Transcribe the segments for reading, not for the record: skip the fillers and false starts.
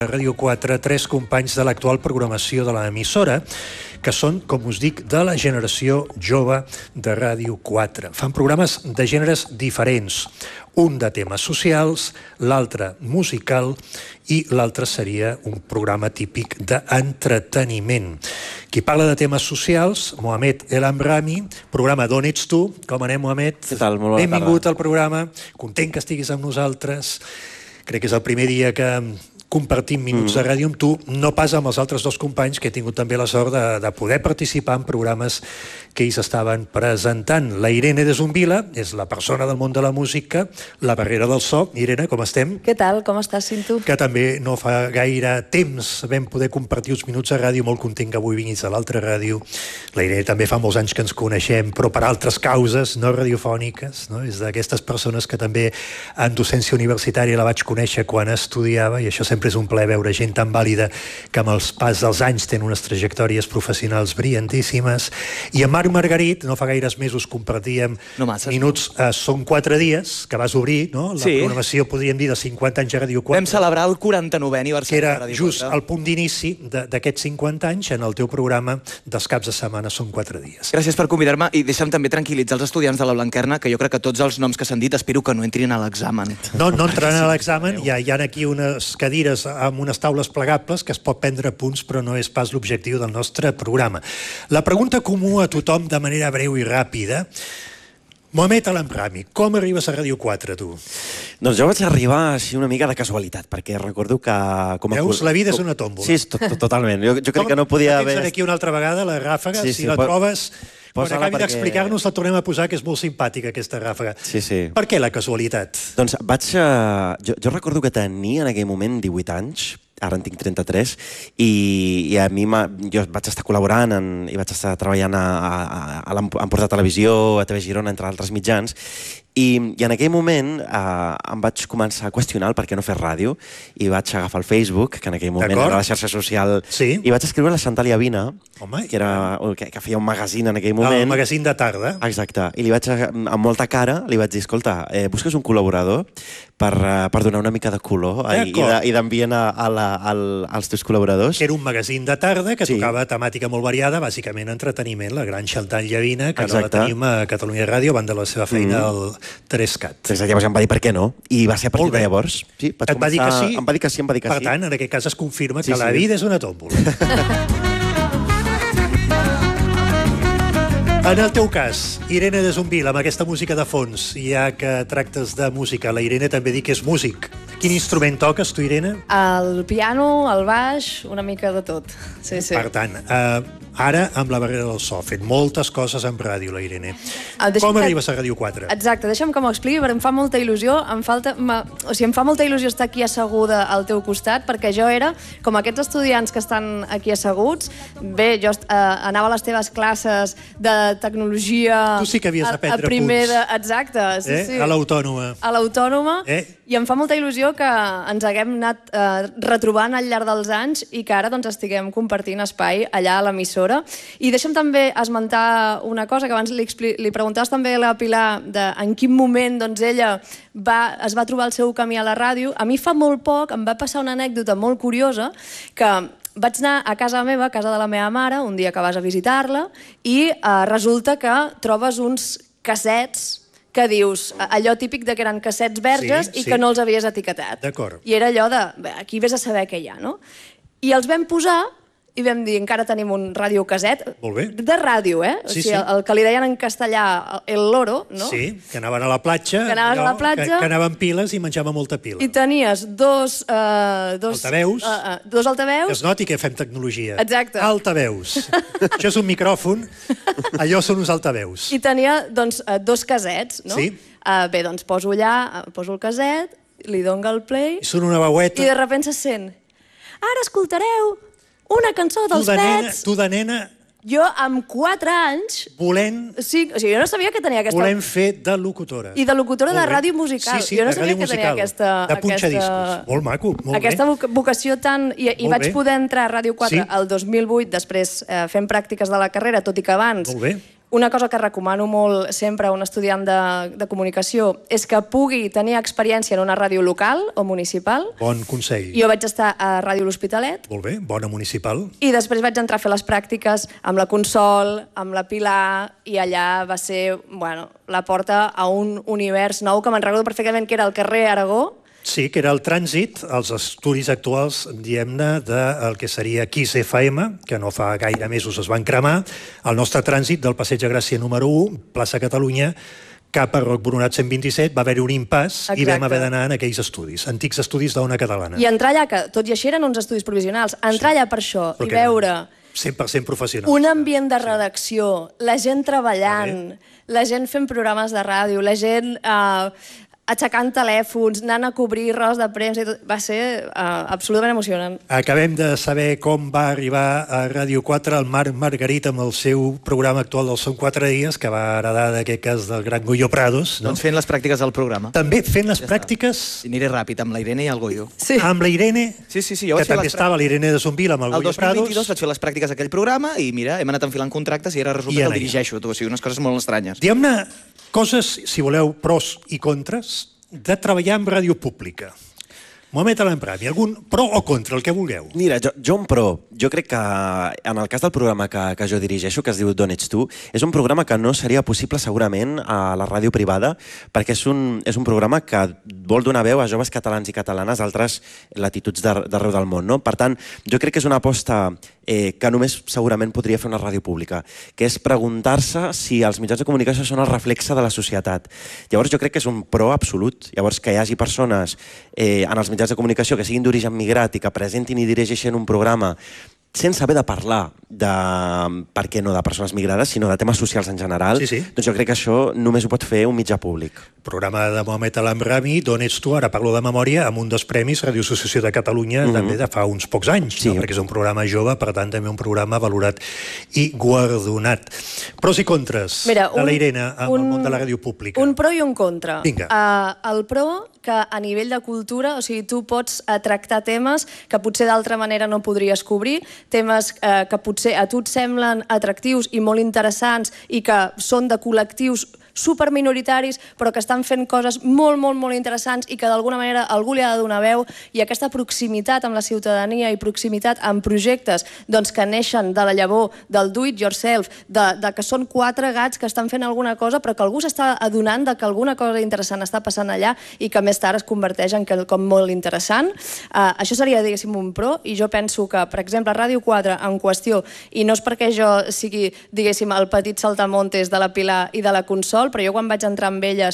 Ràdio 4, 3 companys de l'actual programació de l'emissora, que són, com us dic, de la generació jove de Ràdio 4. Fan programes de gèneres diferents, un de temes socials, l'altre musical i l'altre seria un programa típic d'entreteniment. Qui parla de temes socials, Mohamed El Amrami, programa D'on ets tu? Com anem, Mohamed? Què tal? Molt bona tarda. Benvingut al programa, content que estiguis amb nosaltres. Crec que és el primer dia que compartim minuts de ràdio amb tu, no pas amb els altres dos companys, que he tingut també la sort de poder participar en programes que ells estaven presentant. La Irene de Zumbila és la persona del món de la música, la barrera del so. Irene, com estem? Què tal? Com estàs, Cinto? Que també no fa gaire temps vam poder compartir uns minuts a ràdio, molt content que avui vinguis a l'altra ràdio. La Irene també fa molts anys que ens coneixem, però per altres causes, no radiofòniques, no? És d'aquestes persones que també en docència universitària la vaig conèixer quan estudiava, i això sempre és un plaer veure gent tan vàlida que amb els pas dels anys tenen unes trajectòries professionals brillantíssimes. I amb Marc Margarit, no fa gaires mesos compartíem minuts, són 4 dies que vas obrir, no? La programació, podríem dir, de 50 anys a Ràdio 4. Vam celebrar el 49è aniversari de Ràdio 4. Que era just el punt d'inici d'aquests 50 anys en el teu programa dels caps de setmana són 4 dies. Gràcies per convidar-me i deixa'm també tranquil·litzar els estudiants de la Blanquerna, que jo crec que tots els noms que s'han dit espero que no entrin a l'examen. No entraran a l'examen, hi ha aquí unes cadires amb unes taules plegables que es pot prendre punts, però no és pas l'objectiu del nostre programa. La pregunta comú a tothom de manera breu i ràpida: Mohamed El Amrami, com arribes a Ràdio 4, tu? Doncs jo vaig arribar així una mica de casualitat, perquè recordo que... Veus, la vida és una tòmbola. Sí, totalment. Jo crec que no podia haver... Tens aquí una altra vegada, la ràfaga, si la trobes... Quan acabi d'explicar-nos la tornem a posar, que és molt simpàtica, aquesta ràfaga. Sí. Per què la casualitat? Doncs jo recordo que tenia en aquell moment 18 anys, ara en tinc 33, i a mi jo vaig estar col·laborant i vaig estar treballant a l'Empordà Televisió, a TV Girona, entre altres mitjans, i en aquell moment em vaig començar a qüestionar el per què no fer ràdio, i vaig agafar el Facebook, que en aquell moment era la xarxa social, i vaig escriure a la Chantal Llavina, que feia un magazín en aquell moment. El magazín de tarda. Exacte, i li vaig, amb molta cara, li vaig dir, escolta, busques un col·laborador per donar una mica de color i d'ambient als teus col·laboradors. Era un magazín de tarda que tocava temàtica molt variada, bàsicament entreteniment, la gran Chantal Llavina, que ara la tenim a Catalunya Ràdio, van de la seva feina al 3CAT. Exacte, llavors em va dir per què no, i va ser a partir de llavors. Et va dir que sí? Em va dir que sí. Per tant, en aquest cas es confirma que la vida és una tòmbola. En el teu cas, Irene de Zumbila, amb aquesta música de fons, ja que tractes de música, la Irene també dic que és músic. Quin instrument toques, tu, Irene? El piano, el baix, una mica de tot. Sí. Per tant, ara amb la barrera del so, fent moltes coses amb ràdio, la Irene. Com arribes a Ràdio 4? Exacte, deixa'm que m'ho expliqui, perquè em fa molta il·lusió. Em fa molta il·lusió estar aquí asseguda al teu costat, perquè jo era, com aquests estudiants que estan aquí asseguts, bé, jo anava a les teves classes de tecnologia... Tu sí que havies de prendre punts. Exacte, sí. A l'Autònoma. A l'Autònoma, i em fa molta il·lusió que ens haguem anat retrobant al llarg dels anys i que ara estiguem compartint espai allà a l'emissora. I deixa'm també esmentar una cosa, que abans li preguntaves també a la Pilar en quin moment ella es va trobar el seu camí a la ràdio. A mi fa molt poc em va passar una anècdota molt curiosa, que vaig anar a casa meva, a casa de la meva mare, un dia que vas a visitar-la, i resulta que trobes uns cassets que dius, allò típic que eren cassets verges i que no els havies etiquetat. D'acord. I era allò de, aquí vés a saber què hi ha, no? I els vam posar i vam dir, encara tenim un radiocasset. Molt bé. De ràdio, O sigui, el que li deien en castellà el loro, no? Sí, que anaven a la platja. Que anaven a la platja. Que anaven piles i menjaven molta pila. I tenies dos altaveus. Dos altaveus. Que es noti que fem tecnologia. Exacte. Altaveus. Això és un micròfon, allò són uns altaveus. I tenia, dos casets, no? Sí. Bé, poso allà, poso el caset, li dono el play... I surt una veueta... I de sobte se sent... Ara escoltareu una cançó dels Pets... Tu de nena... Jo, amb 4 anys... Volent... Sí, o sigui, jo no sabia que tenia aquesta... Volent fer de locutora. I de locutora de ràdio musical. Sí, jo no sabia que tenia aquesta... De punxadiscos. Molt maco, molt bé. Aquesta vocació tan... I vaig poder entrar a Ràdio 4 el 2008, després fent pràctiques de la carrera, tot i que abans una cosa que recomano molt sempre a un estudiant de comunicació és que pugui tenir experiència en una ràdio local o municipal. Bon consell. Jo vaig estar a Ràdio L'Hospitalet. Molt bé, bona municipal. I després vaig entrar a fer les pràctiques amb la Consol, amb la Pilar, i allà va ser, la porta a un univers nou que me'n recordo perfectament, que era el carrer Aragó. Sí, que era el trànsit, els estudis actuals, diguem-ne, del que seria Kiss FM, que no fa gaire mesos es van cremar, el nostre trànsit del Passeig de Gràcia número 1, plaça Catalunya, cap a Roc Boronat 127, va haver-hi un impàs i vam haver d'anar en aquells estudis, antics estudis d'Ona Catalana. I entrar allà, que tot i així eren uns estudis provisionals, entrar allà per això i veure 100% professionals. un ambient de redacció, la gent treballant, la gent fent programes de ràdio, la gent aixecant telèfons, anant a cobrir rodes de premsa i tot. Va ser absolutament emocionant. Acabem de saber com va arribar a Ràdio 4 el Marc Margarit amb el seu programa actual del Són 4 dies, que va heredar d'aquest cas del gran Goyo Prados. Doncs fent les pràctiques del programa. També fent les pràctiques... Aniré ràpid, amb la Irene i el Goyo. Amb la Irene, que també estava l'Irene de Sonvila amb el Goyo Prados. El 2022 vaig fer les pràctiques d'aquell programa i mira, hem anat enfilant contractes i ara resulta que el dirigeixo. O sigui, unes coses molt estranyes. Diguem-ne coses, si voleu, pros i contres de treballar en ràdio pública. Mohamed Al-Amrami, algun pro o contra, el que vulgueu? Mira, jo un pro. Jo crec que en el cas del programa que jo dirigeixo, que es diu D'on ets tu, és un programa que no seria possible segurament a la ràdio privada, perquè és un programa que vol donar veu a joves catalans i catalanes d'altres latituds d'arreu del món. No? Per tant, jo crec que és una aposta que només segurament podria fer una ràdio pública, que és preguntar-se si els mitjans de comunicació són el reflexe de la societat. Llavors jo crec que és un pro absolut. Llavors que hi hagi persones en els mitjans de comunicació que siguin d'origen migrat i que presentin i dirigeixen un programa sense haver de parlar de, per què no, de persones migrades, sinó de temes socials en general, doncs jo crec que això només ho pot fer un mitjà públic. Programa de Mohamed Al-Amrami, D'on ets tu, ara parlo de memòria, amb un dels premis Radio Associació de Catalunya també de fa uns pocs anys, perquè és un programa jove, per tant també un programa valorat i guardonat. Pros i contres de la Irene amb el món de la ràdio pública. Un pro i un contra. Vinga. El pro, que a nivell de cultura, o sigui, tu pots tractar temes que potser d'altra manera no podries cobrir, temes que potser a tu et semblen atractius i molt interessants i que són de col·lectius superminoritaris, però que estan fent coses molt, molt, molt interessants i que d'alguna manera algú li ha de donar veu, i aquesta proximitat amb la ciutadania i proximitat amb projectes que neixen de la llavor del do it yourself, de que són 4 gats que estan fent alguna cosa però que algú s'està adonant que alguna cosa interessant està passant allà i que més tard es converteix en quelcom molt interessant. Això seria, diguéssim, un pro, i jo penso que, per exemple, Ràdio 4 en qüestió, i no és perquè jo sigui, diguéssim, el petit saltamontes de la Pilar i de la Consol, però jo quan vaig entrar amb elles,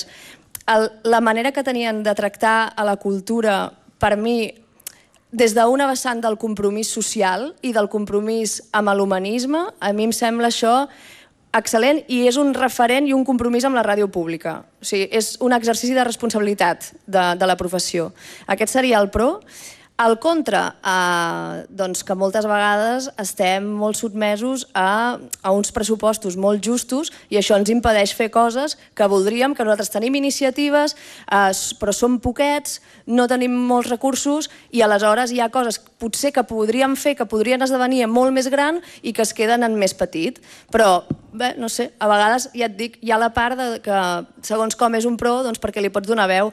la manera que tenien de tractar a la cultura, per mi, des d'una vessant del compromís social i del compromís amb l'humanisme, a mi em sembla això excel·lent, i és un referent i un compromís amb la ràdio pública. O sigui, és un exercici de responsabilitat de la professió. Aquest seria el pro. El contra, doncs que moltes vegades estem molt sotmesos a uns pressupostos molt justos i això ens impedeix fer coses que voldríem, que nosaltres tenim iniciatives, però som poquets, no tenim molts recursos, i aleshores hi ha coses potser que podríem fer, que podrien esdevenir molt més gran i que es queden en més petit. Però, bé, no sé, a vegades, ja et dic, hi ha la part que segons com és un pro, doncs perquè li pots donar veu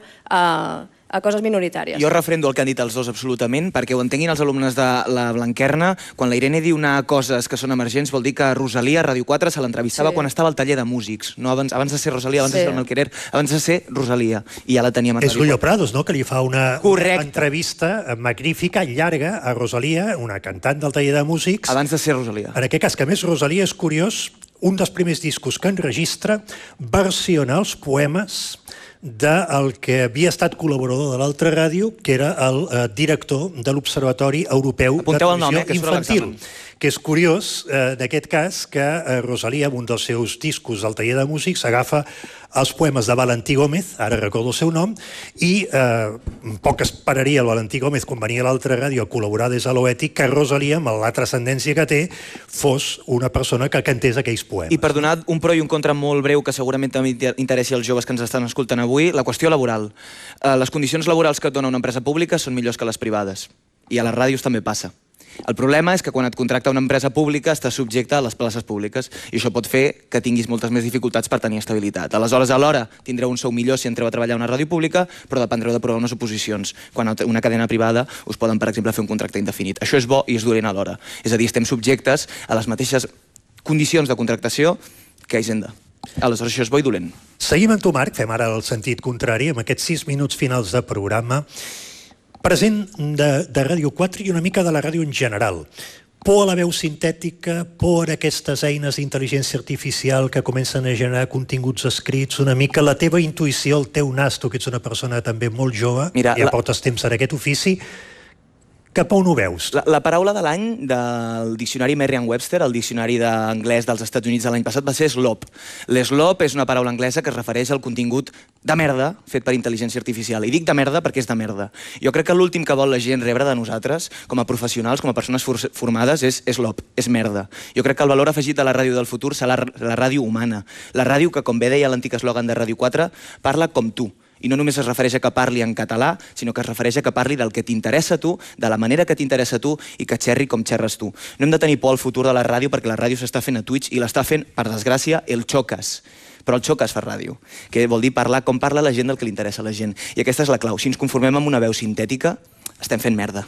a coses minoritàries. Jo refrendo el que han dit els dos absolutament, perquè ho entenguin els alumnes de la Blanquerna. Quan la Irene diu anar a coses que són emergents, vol dir que Rosalia, a Ràdio 4, se l'entrevistava quan estava al taller de músics. No, abans de ser Rosalia, abans de ser el Melquerer, abans de ser Rosalia. I ja la teníem a Ràdio 4. És Goyo Prados, no?, que li fa una entrevista magnífica, llarga, a Rosalia, una cantant del taller de músics. Abans de ser Rosalia. En aquest cas, que a més Rosalia és curiós, un dels primers discos que enregistra versiona els poemes del que havia estat col·laborador de l'altra ràdio, que era el director de l'Observatori Europeu de Televisió Infantil. Que és curiós, d'aquest cas, que Rosalia, en un dels seus discos del taller de músics, agafa els poemes de Valentí Gómez, ara recordo el seu nom, i poc esperaria el Valentí Gómez, quan venia a l'altra ràdio a col·laborar des de l'Oètic, que Rosalia, amb la transcendència que té, fos una persona que cantés aquells poemes. I per donar un pro i un contra molt breu, que segurament també interessi als joves que ens estan escoltant avui, la qüestió laboral. Les condicions laborals que et dona una empresa pública són millors que les privades. I a les ràdios també passa. El problema és que quan et contracta una empresa pública estàs subjecte a les places públiques i això pot fer que tinguis moltes més dificultats per tenir estabilitat. Aleshores, alhora tindreu un sou millor si entreu a treballar a una ràdio pública, però dependreu de provar unes oposicions. Quan a una cadena privada us poden, per exemple, fer un contracte indefinit. Això és bo i és dolent alhora. És a dir, estem subjectes a les mateixes condicions de contractació que a Hisenda. Aleshores, això és bo i dolent. Seguim amb tu, Marc, fem ara el sentit contrari, amb aquests 6 minuts finals de programa. Present de Ràdio 4 i una mica de la ràdio en general. Por a la veu sintètica, por a aquestes eines d'intel·ligència artificial que comencen a generar continguts escrits, una mica la teva intuïció, el teu nas, tu que ets una persona també molt jove, ja portes temps en aquest ofici, cap a on ho veus? La paraula de l'any del diccionari Merriam-Webster, el diccionari d'anglès dels Estats Units de l'any passat, va ser slop. L'slop és una paraula anglesa que es refereix al contingut de merda fet per intel·ligència artificial. I dic de merda perquè és de merda. Jo crec que l'últim que vol la gent rebre de nosaltres, com a professionals, com a persones formades, és slop, és merda. Jo crec que el valor afegit de la ràdio del futur serà la ràdio humana. La ràdio que, com bé deia l'antic eslògan de Ràdio 4, parla com tu. I no només es refereix a que parli en català, sinó que es refereix a que parli del que t'interessa a tu, de la manera que t'interessa a tu i que xerri com xerres tu. No hem de tenir por al futur de la ràdio perquè la ràdio s'està fent a Twitch i l'està fent, per desgràcia, el Xocas. Però el Xocas fa ràdio, que vol dir parlar com parla la gent del que li interessa a la gent. I aquesta és la clau. Si ens conformem amb una veu sintètica, estem fent merda.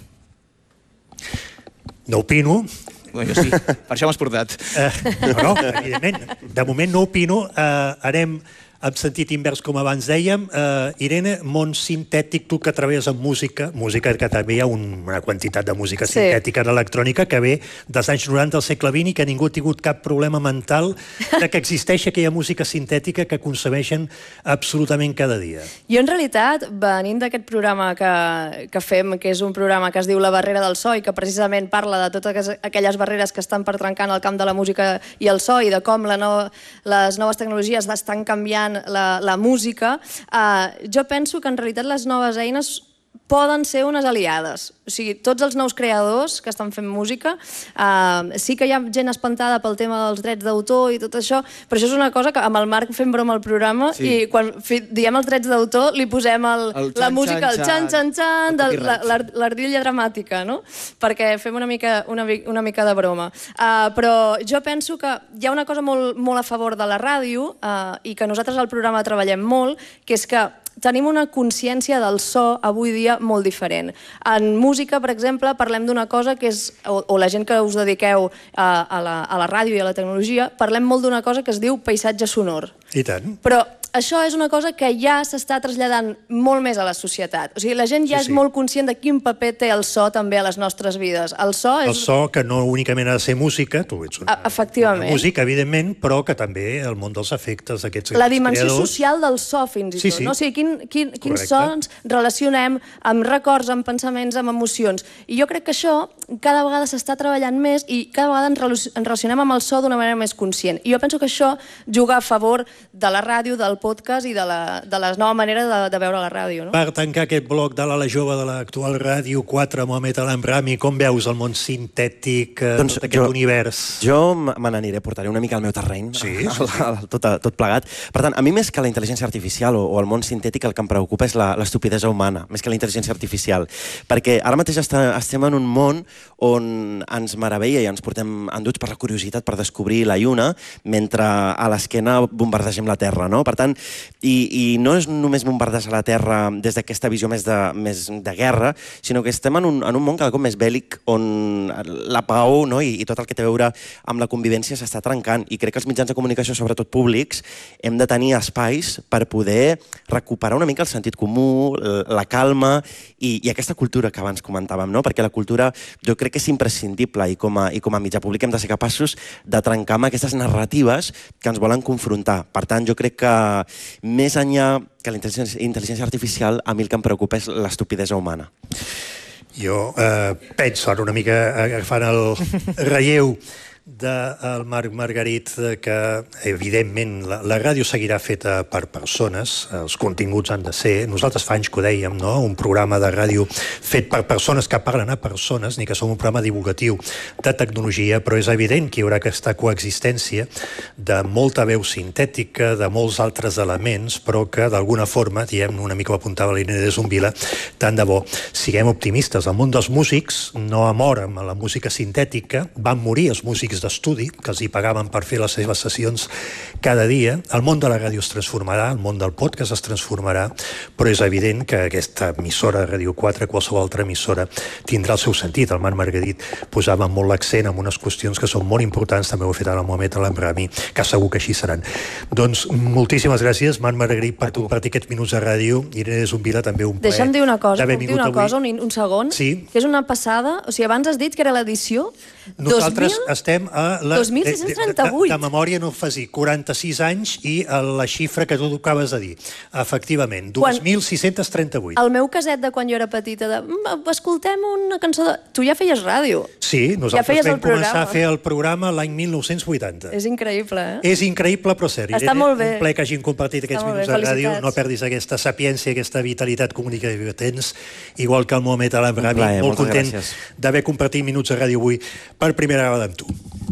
No opino. Bueno, jo sí, per això m'has portat. No, evidentment. De moment no opino. Anem amb sentit invers, com abans dèiem. Irene, món sintètic, tu que treballes amb música que també hi ha una quantitat de música sintètica en electrònica que ve dels anys 90 del segle XX i que ningú ha tingut cap problema mental de que existeix aquella música sintètica que concebeixen absolutament cada dia. Jo, en realitat, venint d'aquest programa que fem, que és un programa que es diu La barrera del so i que precisament parla de totes aquelles barreres que estan per trencar en el camp de la música i el so i de com les noves tecnologies estan canviant la música, jo penso que en realitat les noves eines poden ser unes aliades. O sigui, tots els nous creadors que estan fent música, sí que hi ha gent espantada pel tema dels drets d'autor i tot això, però això és una cosa que amb el Marc fem broma al programa i quan diem els drets d'autor li posem la música, el xan-xan-xan, l'ardilla dramàtica, no? Perquè fem una mica de broma. Però jo penso que hi ha una cosa molt a favor de la ràdio i que nosaltres al programa treballem molt, que és que tenim una consciència del so avui dia molt diferent. En música, per exemple, parlem d'una cosa que és, o la gent que us dediqueu a la ràdio i a la tecnologia, parlem molt d'una cosa que es diu paisatge sonor. I tant. Però això és una cosa que ja s'està traslladant molt més a la societat. O sigui, la gent ja és molt conscient de quin paper té el so també a les nostres vides. El so que no únicament ha de ser música, tu ets una música, evidentment, però que també el món dels efectes d'aquests creadors... La dimensió social del so, fins i tot. No? O sigui, quins sons relacionem amb records, amb pensaments, amb emocions. I jo crec que això cada vegada s'està treballant més i cada vegada ens relacionem amb el so d'una manera més conscient. I jo penso que això juga a favor de la ràdio, del podcast i de la nova manera de veure la ràdio. Per tancar aquest bloc de l'ala jove de l'actual Ràdio 4, Mohamed Al-Amrami, com veus el món sintètic, tot aquest univers? Jo me n'aniré, portaré una mica al meu terreny, tot plegat. Per tant, a mi més que la intel·ligència artificial o el món sintètic, el que em preocupa és l'estupidesa humana, més que la intel·ligència artificial. Perquè ara mateix estem en un món on ens meravella i ens portem enduts per la curiositat per descobrir la lluna, mentre a l'esquena bombardegem la Terra, no? Per tant, i no és només bombardejar la Terra des d'aquesta visió més de guerra, sinó que estem en un món cada cop més bèl·lic on la pau i tot el que té a veure amb la convivència s'està trencant. I crec que els mitjans de comunicació, sobretot públics, hem de tenir espais per poder recuperar una mica el sentit comú, la calma i aquesta cultura que abans comentàvem, no? Perquè la cultura jo crec que és imprescindible i com a mitjà públic hem de ser capaços de trencar amb aquestes narratives que ens volen confrontar. Per tant, jo crec que més enllà que la intel·ligència artificial, a mi el que em preocupa és l'estupidesa humana. Jo penso, ara una mica agafant el relleu del Marc Margarit que, evidentment, la ràdio seguirà feta per persones, els continguts han de ser, nosaltres fa anys que ho dèiem, no? Un programa de ràdio fet per persones que parlen a persones, ni que som un programa divulgatiu de tecnologia, però és evident que hi haurà aquesta coexistència de molta veu sintètica, de molts altres elements, però que d'alguna forma, diem, una mica ho apuntava l'Irene de Zumbila, tant de bo, siguem optimistes. El món dels músics no ha mort amb la música sintètica, van morir els músics d'estudi, que els hi pagaven per fer les seves sessions cada dia. El món de la ràdio es transformarà, el món del podcast es transformarà, però és evident que aquesta emissora de Ràdio 4, qualsevol altra emissora, tindrà el seu sentit. El Marc Margarit posava molt l'accent en unes qüestions que són molt importants, també ho he fet ara al Mohamed Al-Amrami, que segur que així seran. Doncs moltíssimes gràcies, Marc Margarit, per compartir aquests minuts de ràdio. Irene Zumbila, també un plaer. Deixa'm dir una cosa, un segon, sí. Que és una passada. O sigui, abans has dit que era l'edició nosaltres estem a la... 2638. De memòria no ho fas dir, 46 anys i la xifra que tu acabes de dir. Efectivament, 2638. El meu caset de quan jo era petita, escoltem una cançó de... Tu ja feies ràdio. Sí, nosaltres vam començar a fer el programa l'any 1980. És increïble, eh? És increïble, però cert. Està molt bé. Un ple que hagin compartit aquests minuts de ràdio. No perdis aquesta sapiència, aquesta vitalitat comunicativa que tens, igual que el Mohamed Al-Amrami. Molt content d'haver compartit minuts de ràdio avui per primera vegada amb tu.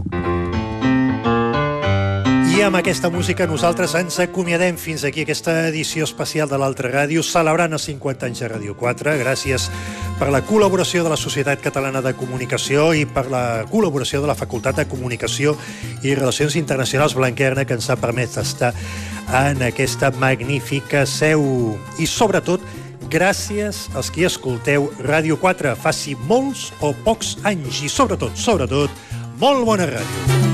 I amb aquesta música nosaltres ens acomiadem fins aquí aquesta edició especial de l'Altra Ràdio, celebrant els 50 anys de Ràdio 4. Gràcies per la col·laboració de la Societat Catalana de Comunicació i per la col·laboració de la Facultat de Comunicació i Relacions Internacionals Blanquerna, que ens ha permès estar en aquesta magnífica seu. I sobretot, gràcies als qui escolteu Ràdio 4, faci molts o pocs anys, i sobretot, molt bona ràdio.